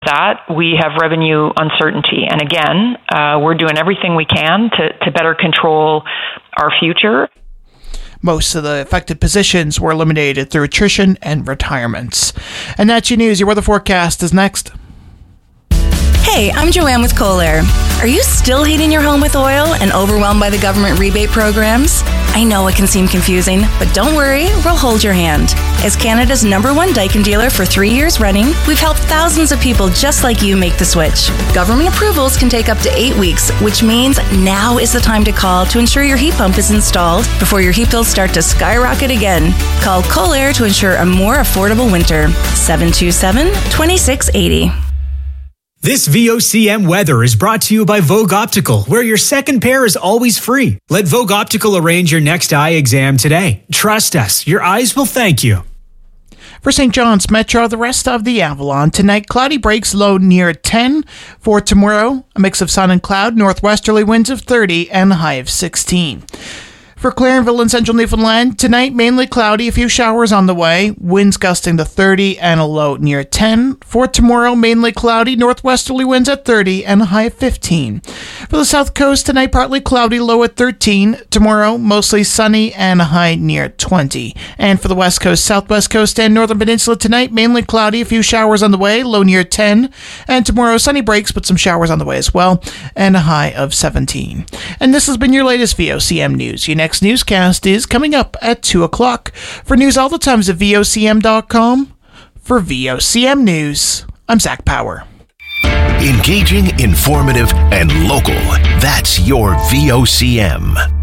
that, we have revenue uncertainty. And again, we're doing everything we can to better control our future. Most of the affected positions were eliminated through attrition and retirements. And that's your news. Your weather forecast is next. Hey, I'm Joanne with Kohler. Are you still heating your home with oil and overwhelmed by the government rebate programs? I know it can seem confusing, but don't worry, we'll hold your hand. As Canada's #1 Daikin dealer for 3 years running, we've helped thousands of people just like you make the switch. Government approvals can take up to 8 weeks, which means now is the time to call to ensure your heat pump is installed before your heat bills start to skyrocket again. Call Kohler to ensure a more affordable winter. 727-2680. This VOCM weather is brought to you by Vogue Optical, where your second pair is always free. Let Vogue Optical arrange your next eye exam today. Trust us, your eyes will thank you. For St. John's Metro, the rest of the Avalon, tonight cloudy breaks, low near 10. For tomorrow, a mix of sun and cloud, northwesterly winds of 30 and a high of 16. For Clarenville and central Newfoundland, tonight mainly cloudy, a few showers on the way, winds gusting to 30 and a low near 10. For tomorrow, mainly cloudy, northwesterly winds at 30 and a high of 15. For the south coast, tonight partly cloudy, low at 13. Tomorrow, mostly sunny and a high near 20. And for the west coast, southwest coast, and northern peninsula, tonight mainly cloudy, a few showers on the way, low near 10. And tomorrow, sunny breaks, but some showers on the way as well, and a high of 17. And this has been your latest VOCM news. Your next newscast is coming up at 2 o'clock. For news all the times at VOCM.com. For VOCM News, I'm Zach Power. Engaging, informative, and local. That's your VOCM.